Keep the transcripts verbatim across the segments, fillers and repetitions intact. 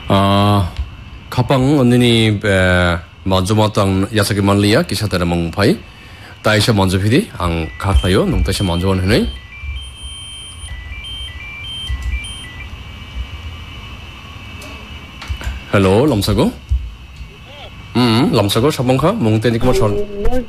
아, 가방 언니니 먼저 맞당 야사기 만리야 기사들의 몽파이 다이샤 먼저 피디 안 가라요 농다시 먼저 원해네. 헬로 람사고 음 람사고 샤봉카 몽테니 뭐 션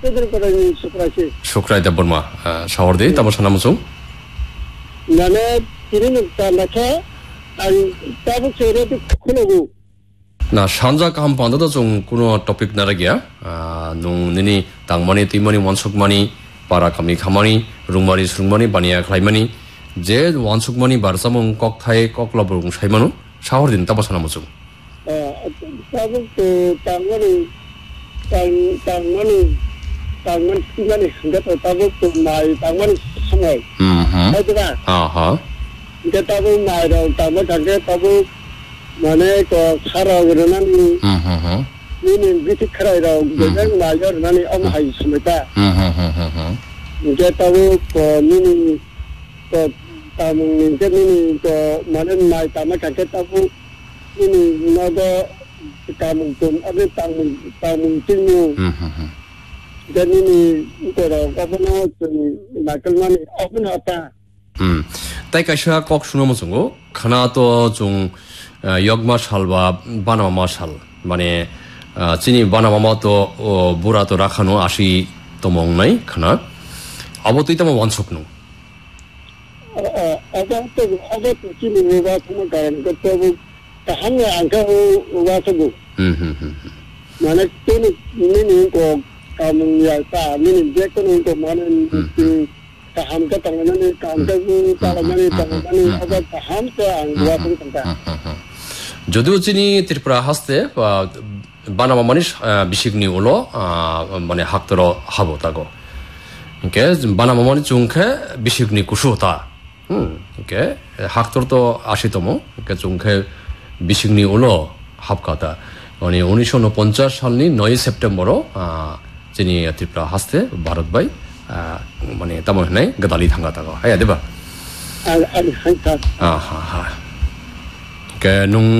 슈크라이 다버마 샤워데 다버 사나무소 나네 기르는 나나차 안 따부 처리도 크노고 나 산자가 한 번도 좀 그런 토픽 나라기야 아 농니니 당머니 티머니 원숙머니 바라카미 카머니 룽머니 수룽머니 바니야 클라이머니 제 원숙머니 바르사몽 꼭타이 꼭라불공 샤이마노 샤워든 따버 사나무소 어 따부 그 당머니 당 당머니 당머니 티머니 근데 따부 그 마이 당머니 스몰 음흠 하더라 아하 이제 따부 마이로 따부 단계 따부 만에 그 살아 그러는 음흠 니는 비티크라이라고 그냥 말려 나니 엄마 있습니다. 음흠 이제 따부 그 니는 그 따문 이제 니는 그 많은 말 따마 작게 따부 니는 나도 따문 좀 어디 따문 따문 진무 음흠 이제 니는 이거로 가보나 좀 말걸만이 어분하다. 음 따이카샤 꼭 수노무송고 카나또 좀 역마 살바 바나마 살 মানে চিনি বানামামা তো বুড়া তো রাখানো আসি তো মং নাই খানা আবতই তো ওয়ানসকনো 아버도 아버도 지금 누가 정말 가는 것도 한에 안 가고 와서고 음흠 만약 때는 니는 거 가문이야 다 니는 제거는 거 많은 그 함께 당연히 감자고 따라만이 당연히 아버 함께 안 와서 간다 যদিও চিনি ত্রিপুরা হাসতে বানামা মানে বিশিকনি হলো মানে হাক্তর হাবো তাগো 이게 바나마 মানে 중케 비식니 구수다 음 이게 학tor도 아시도모 이게 중케 비식니 올로 합가다 아니 উনিশশো পঞ্চাশ সালনি নয় সেপ্টেম্বরও যিনি ত্রিপুরা হাসতে ভারত বাই মানে তামো নাই গদালি থাঙ্গাতাগো হায়া দেবা 아 아니 한타 아하하 কে নুং